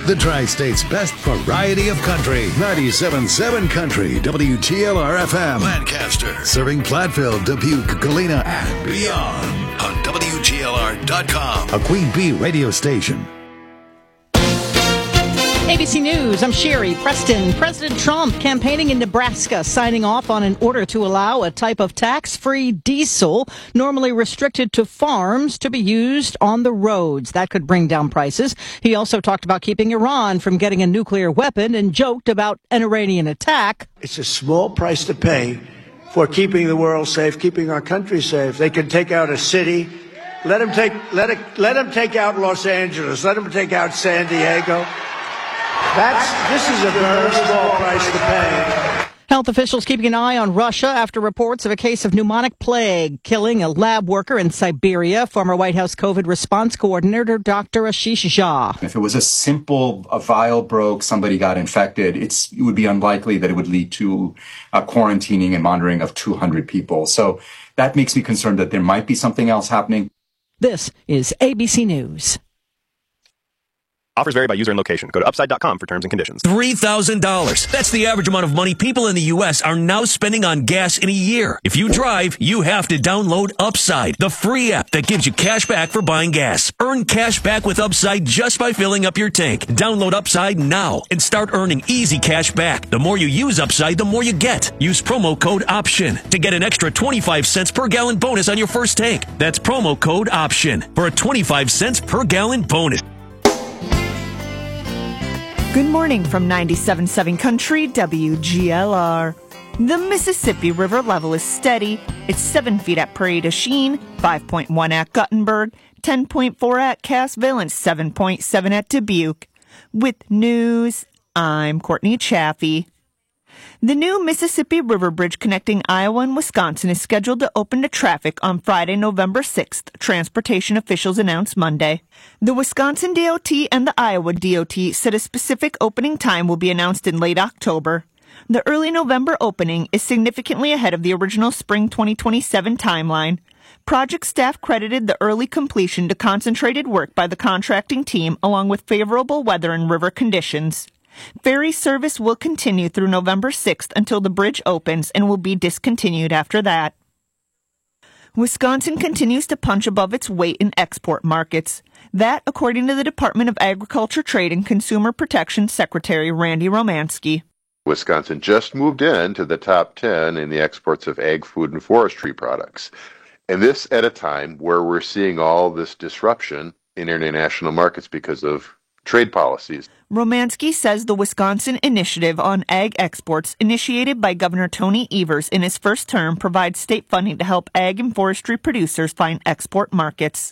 The Tri-State's best variety of country. 97.7 Country, WGLR-FM. Lancaster. Serving Platteville, Dubuque, Galena, and beyond. On WGLR.com. A Queen Bee radio station. ABC News, I'm Sherry Preston. President Trump campaigning in Nebraska, signing off on an order to allow a type of tax-free diesel normally restricted to farms to be used on the roads. That could bring down prices. He also talked about keeping Iran from getting a nuclear weapon and joked about an Iranian attack. It's a small price to pay for keeping the world safe, keeping our country safe. They can take out a city. Let them take out Los Angeles. Let them take out San Diego. This is a very small price to pay. Health officials keeping an eye on Russia after reports of a case of pneumonic plague killing a lab worker in Siberia. Former White House COVID response coordinator Dr. Ashish Jha. If it was a vial broke, somebody got infected, it would be unlikely that it would lead to quarantining and monitoring of 200 people. So that makes me concerned that there might be something else happening. This is ABC News. Offers vary by user and location. Go to upside.com for terms and conditions. $3,000. That's the average amount of money people in the U.S. are now spending on gas in a year. If you drive, you have to download Upside, the free app that gives you cash back for buying gas. Earn cash back with Upside just by filling up your tank. Download Upside now and start earning easy cash back. The more you use Upside, the more you get. Use promo code OPTION to get an extra 25 cents per gallon bonus on your first tank. That's promo code OPTION for a 25 cents per gallon bonus. Good morning from 97.7 Country, WGLR. The Mississippi River level is steady. It's 7 feet at Prairie du Chien, 5.1 at Guttenberg, 10.4 at Cassville, and 7.7 at Dubuque. With news, I'm Courtney Chaffee. The new Mississippi River Bridge connecting Iowa and Wisconsin is scheduled to open to traffic on Friday, November 6th, transportation officials announced Monday. The Wisconsin DOT and the Iowa DOT said a specific opening time will be announced in late October. The early November opening is significantly ahead of the original spring 2027 timeline. Project staff credited the early completion to concentrated work by the contracting team along with favorable weather and river conditions. Ferry service will continue through November 6th until the bridge opens and will be discontinued after that. Wisconsin continues to punch above its weight in export markets. That, according to the Department of Agriculture, Trade, and Consumer Protection Secretary Randy Romanski. Wisconsin just moved into the top 10 in the exports of ag, food, and forestry products. And this at a time where we're seeing all this disruption in international markets because of trade policies. Romanski says the Wisconsin Initiative on Ag Exports, initiated by Governor Tony Evers in his first term, provides state funding to help ag and forestry producers find export markets.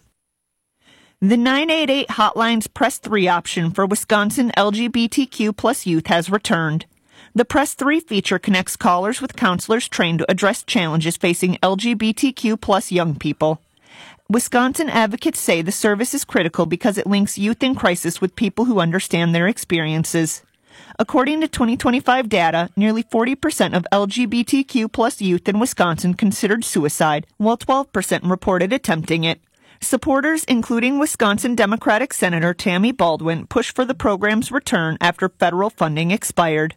The 988 Hotline's Press 3 option for Wisconsin LGBTQ plus youth has returned. The Press 3 feature connects callers with counselors trained to address challenges facing LGBTQ plus young people. Wisconsin advocates say the service is critical because it links youth in crisis with people who understand their experiences. According to 2025 data, nearly 40% of LGBTQ plus youth in Wisconsin considered suicide, while 12% reported attempting it. Supporters, including Wisconsin Democratic Senator Tammy Baldwin, pushed for the program's return after federal funding expired.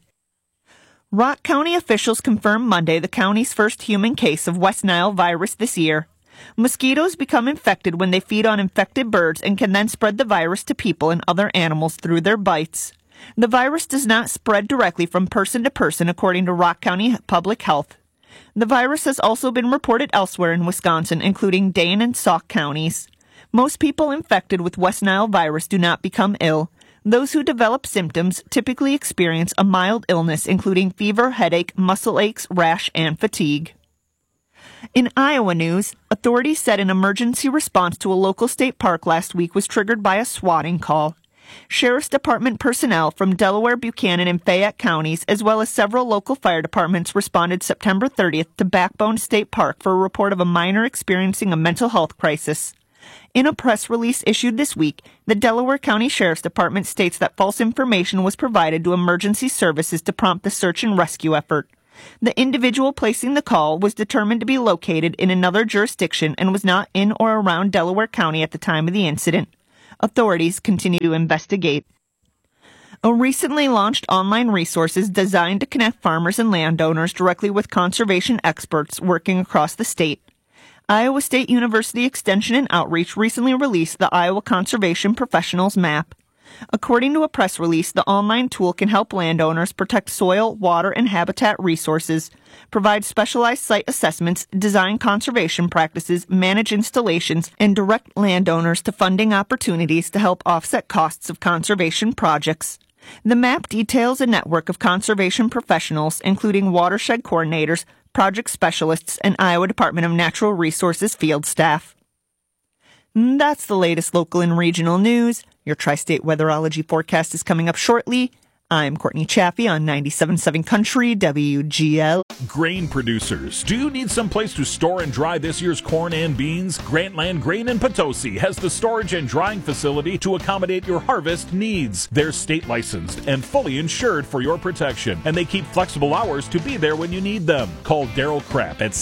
Rock County officials confirmed Monday the county's first human case of West Nile virus this year. Mosquitoes become infected when they feed on infected birds and can then spread the virus to people and other animals through their bites. The virus does not spread directly from person to person, according to Rock County Public Health. The virus has also been reported elsewhere in Wisconsin, including Dane and Sauk counties. Most people infected with West Nile virus do not become ill. Those who develop symptoms typically experience a mild illness, including fever, headache, muscle aches, rash, and fatigue. In Iowa news, authorities said an emergency response to a local state park last week was triggered by a swatting call. Sheriff's Department personnel from Delaware, Buchanan, and Fayette counties, as well as several local fire departments, responded September 30th to Backbone State Park for a report of a minor experiencing a mental health crisis. In a press release issued this week, the Delaware County Sheriff's Department states that false information was provided to emergency services to prompt the search and rescue effort. The individual placing the call was determined to be located in another jurisdiction and was not in or around Delaware County at the time of the incident. Authorities continue to investigate. A recently launched online resource is designed to connect farmers and landowners directly with conservation experts working across the state. Iowa State University Extension and Outreach recently released the Iowa Conservation Professionals Map. According to a press release, the online tool can help landowners protect soil, water, and habitat resources, provide specialized site assessments, design conservation practices, manage installations, and direct landowners to funding opportunities to help offset costs of conservation projects. The map details a network of conservation professionals, including watershed coordinators, project specialists, and Iowa Department of Natural Resources field staff. That's the latest local and regional news. Your Tri-State Weatherology forecast is coming up shortly. I'm Courtney Chaffee on 97.7 Country WGL. Grain producers, do you need some place to store and dry this year's corn and beans? Grantland Grain in Potosi has the storage and drying facility to accommodate your harvest needs. They're state licensed and fully insured for your protection, and they keep flexible hours to be there when you need them. Call Daryl Krapp at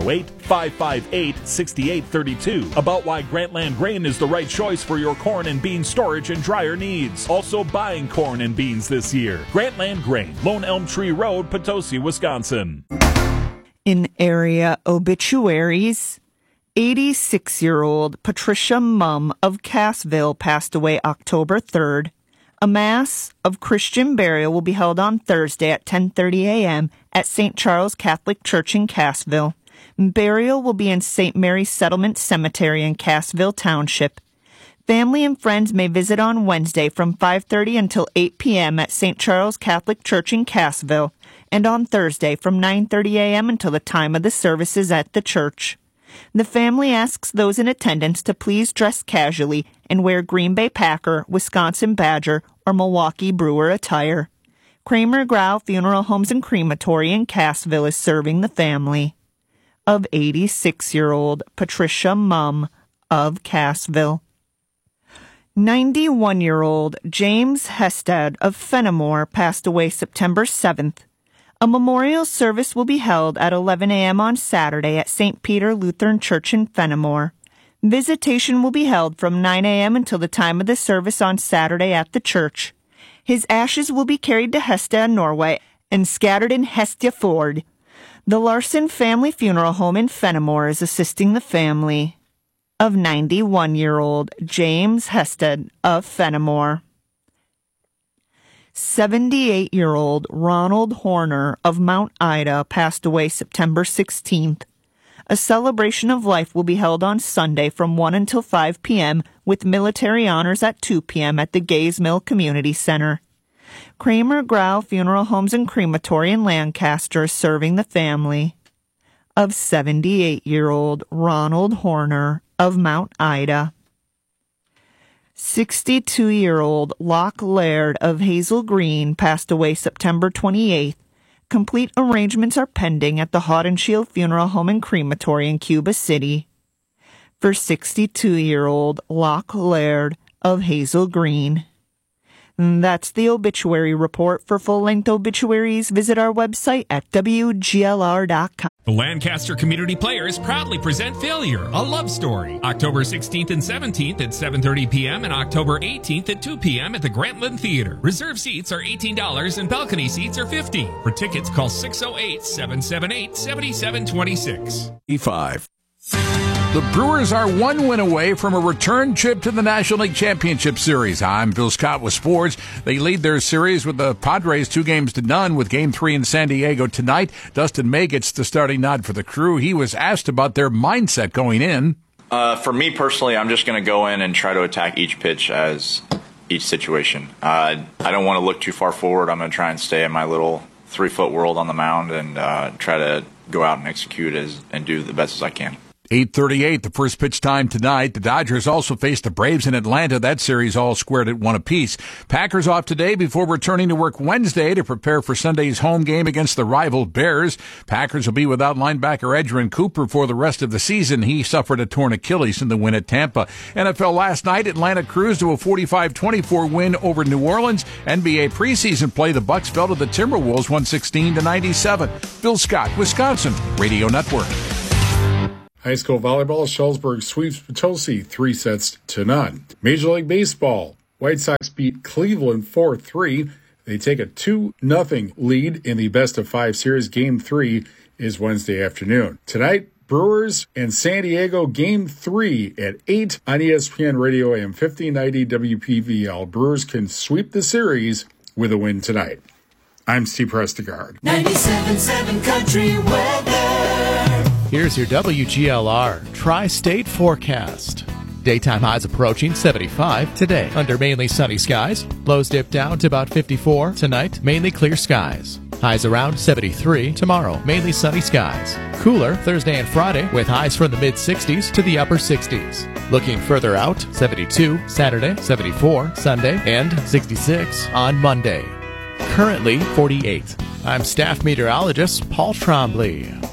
608-558-6832 about why Grantland Grain is the right choice for your corn and bean storage and dryer needs. Also buying corn and beans this year. Grantland Grain, Lone Elm Tree Road, Potosi, Wisconsin. In area obituaries, 86-year-old Patricia Mumm of Cassville passed away October 3rd. A Mass of Christian burial will be held on Thursday at 10:30 a.m. at St. Charles Catholic Church in Cassville. Burial will be in St. Mary's Settlement Cemetery in Cassville Township. Family and friends may visit on Wednesday from 5:30 until 8 p.m. at St. Charles Catholic Church in Cassville, and on Thursday from 9:30 a.m. until the time of the services at the church. The family asks those in attendance to please dress casually and wear Green Bay Packer, Wisconsin Badger, or Milwaukee Brewer attire. Kramer Grau Funeral Homes and Crematory in Cassville is serving the family of 86-year-old Patricia Mumm of Cassville. 91-year-old James Hested of Fenimore passed away September 7th. A memorial service will be held at 11 a.m. on Saturday at St. Peter Lutheran Church in Fenimore. Visitation will be held from 9 a.m. until the time of the service on Saturday at the church. His ashes will be carried to Hested, Norway, and scattered in Hestefjord. The Larson Family Funeral Home in Fenimore is assisting the family of 91-year-old James Hested of Fenimore. 78-year-old Ronald Horner of Mount Ida passed away September 16th. A celebration of life will be held on Sunday from 1 until 5 p.m. with military honors at 2 p.m. at the Gays Mill Community Center. Kramer Grau Funeral Homes and Crematory in Lancaster is serving the family of 78-year-old Ronald Horner of Mount Ida. 62-year-old Locke Laird of Hazel Green passed away September 28th. Complete arrangements are pending at the Haudenshield Funeral Home and Crematory in Cuba City for 62-year-old Locke Laird of Hazel Green. That's the obituary report. For full-length obituaries, visit our website at WGLR.com. The Lancaster Community Players proudly present Failure, a Love Story, October 16th and 17th at 7:30 p.m. and October 18th at 2 p.m. at the Grantland Theater. Reserve seats are $18 and balcony seats are $50. For tickets, call 608-778-7726. E5. The Brewers are one win away from a return trip to the National League Championship Series. I'm Bill Scott with sports. They lead their series with the Padres 2-0 with Game 3 in San Diego tonight. Dustin May gets the starting nod for the Crew. He was asked about their mindset going in. For me personally, I'm just going to go in and try to attack each pitch as each situation. I don't want to look too far forward. I'm going to try and stay in my little 3-foot world on the mound and try to go out and execute and do the best as I can. 8:38, the first pitch time tonight. The Dodgers also face the Braves in Atlanta. That series all squared at 1 apiece. Packers off today before returning to work Wednesday to prepare for Sunday's home game against the rival Bears. Packers will be without linebacker Edgerrin Cooper for the rest of the season. He suffered a torn Achilles in the win at Tampa. NFL last night, Atlanta cruised to a 45-24 win over New Orleans. NBA preseason play, the Bucks fell to the Timberwolves 116-97. Bill Scott, Wisconsin Radio Network. High school volleyball, Shullsburg sweeps Potosi 3-0. Major League Baseball, White Sox beat Cleveland 4-3. They take a 2-0 lead in the best-of-5 series. Game 3 is Wednesday afternoon. Tonight, Brewers and San Diego, Game 3 at 8 on ESPN Radio AM 1590 WPVL. Brewers can sweep the series with a win tonight. I'm Steve Prestegard. 97.7 Country Weather. Here's your WGLR Tri-State forecast. Daytime highs approaching 75 today under mainly sunny skies. Lows dip down to about 54 tonight, mainly clear skies. Highs around 73 tomorrow, mainly sunny skies. Cooler Thursday and Friday with highs from the mid-60s to the upper 60s. Looking further out, 72 Saturday, 74 Sunday, and 66 on Monday. Currently 48. I'm staff meteorologist Paul Trombley.